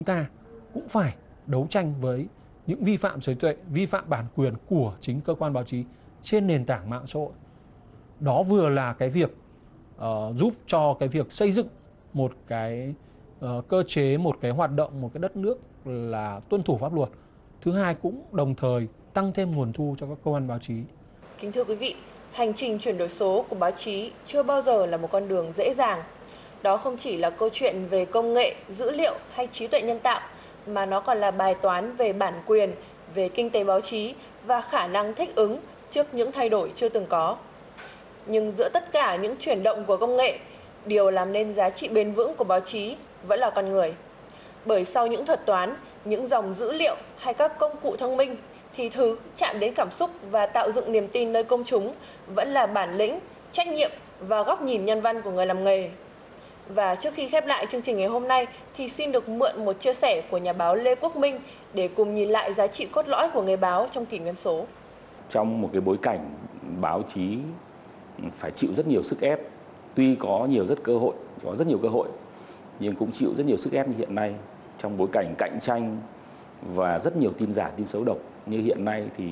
Chúng ta cũng phải đấu tranh với những vi phạm sở hữu trí tuệ, vi phạm bản quyền của chính cơ quan báo chí trên nền tảng mạng xã hội. Đó vừa là cái việc giúp cho cái việc xây dựng một cái cơ chế, một cái hoạt động, một cái đất nước là tuân thủ pháp luật. Thứ hai cũng đồng thời tăng thêm nguồn thu cho các cơ quan báo chí. Kính thưa quý vị, hành trình chuyển đổi số của báo chí chưa bao giờ là một con đường dễ dàng. Đó không chỉ là câu chuyện về công nghệ, dữ liệu hay trí tuệ nhân tạo, mà nó còn là bài toán về bản quyền, về kinh tế báo chí và khả năng thích ứng trước những thay đổi chưa từng có. Nhưng giữa tất cả những chuyển động của công nghệ, điều làm nên giá trị bền vững của báo chí vẫn là con người. Bởi sau những thuật toán, những dòng dữ liệu hay các công cụ thông minh, thì thứ chạm đến cảm xúc và tạo dựng niềm tin nơi công chúng vẫn là bản lĩnh, trách nhiệm và góc nhìn nhân văn của người làm nghề. Và trước khi khép lại chương trình ngày hôm nay thì xin được mượn một chia sẻ của nhà báo Lê Quốc Minh để cùng nhìn lại giá trị cốt lõi của nghề báo trong kỷ nguyên số. Trong một cái bối cảnh báo chí phải chịu rất nhiều sức ép, tuy có rất nhiều cơ hội, nhưng cũng chịu rất nhiều sức ép như hiện nay. Trong bối cảnh cạnh tranh và rất nhiều tin giả, tin xấu độc như hiện nay, thì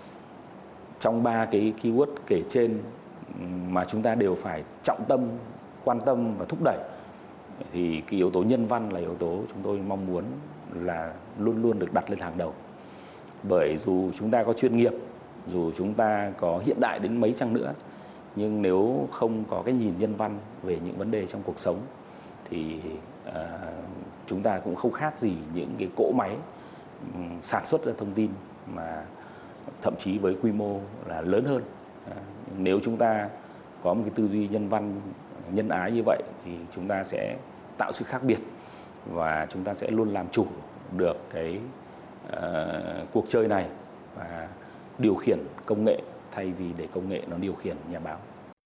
trong 3 cái keyword kể trên mà chúng ta đều phải trọng tâm, quan tâm và thúc đẩy, thì cái yếu tố nhân văn là yếu tố chúng tôi mong muốn là luôn luôn được đặt lên hàng đầu. Bởi dù chúng ta có chuyên nghiệp, dù chúng ta có hiện đại đến mấy chăng nữa, nhưng nếu không có cái nhìn nhân văn về những vấn đề trong cuộc sống thì chúng ta cũng không khác gì những cái cỗ máy sản xuất ra thông tin mà thậm chí với quy mô là lớn hơn. Nếu chúng ta có một cái tư duy nhân văn, nhân ái như vậy thì chúng ta sẽ tạo sự khác biệt và chúng ta sẽ luôn làm chủ được cái cuộc chơi này và điều khiển công nghệ thay vì để công nghệ nó điều khiển nhà báo.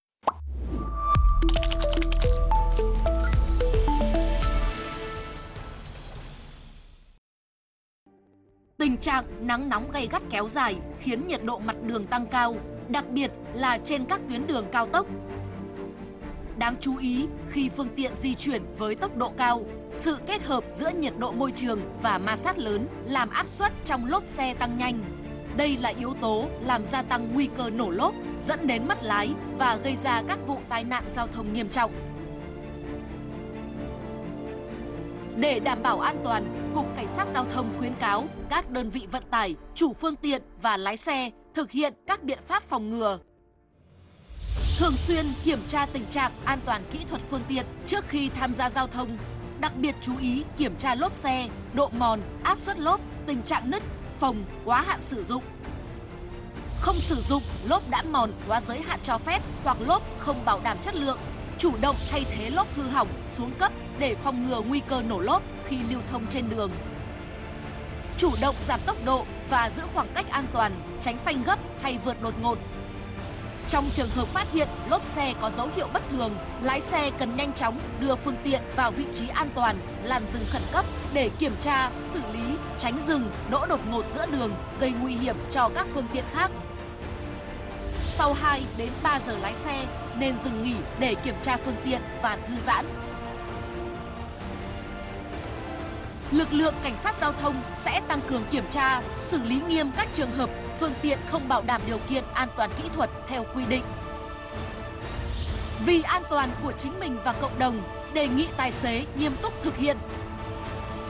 Tình trạng nắng nóng gay gắt kéo dài khiến nhiệt độ mặt đường tăng cao, đặc biệt là trên các tuyến đường cao tốc. Đáng chú ý, khi phương tiện di chuyển với tốc độ cao, sự kết hợp giữa nhiệt độ môi trường và ma sát lớn làm áp suất trong lốp xe tăng nhanh. Đây là yếu tố làm gia tăng nguy cơ nổ lốp, dẫn đến mất lái và gây ra các vụ tai nạn giao thông nghiêm trọng. Để đảm bảo an toàn, Cục Cảnh sát Giao thông khuyến cáo các đơn vị vận tải, chủ phương tiện và lái xe thực hiện các biện pháp phòng ngừa. Thường xuyên kiểm tra tình trạng an toàn kỹ thuật phương tiện trước khi tham gia giao thông. Đặc biệt chú ý kiểm tra lốp xe, độ mòn, áp suất lốp, tình trạng nứt, phồng, quá hạn sử dụng. Không sử dụng lốp đã mòn quá giới hạn cho phép hoặc lốp không bảo đảm chất lượng. Chủ động thay thế lốp hư hỏng, xuống cấp để phòng ngừa nguy cơ nổ lốp khi lưu thông trên đường. Chủ động giảm tốc độ và giữ khoảng cách an toàn, tránh phanh gấp hay vượt đột ngột. Trong trường hợp phát hiện lốp xe có dấu hiệu bất thường, lái xe cần nhanh chóng đưa phương tiện vào vị trí an toàn, làn dừng khẩn cấp để kiểm tra, xử lý, tránh dừng, đỗ đột ngột giữa đường, gây nguy hiểm cho các phương tiện khác. Sau 2 đến 3 giờ lái xe nên dừng nghỉ để kiểm tra phương tiện và thư giãn. Lực lượng cảnh sát giao thông sẽ tăng cường kiểm tra, xử lý nghiêm các trường hợp phương tiện không bảo đảm điều kiện an toàn kỹ thuật theo quy định. Vì an toàn của chính mình và cộng đồng, đề nghị tài xế nghiêm túc thực hiện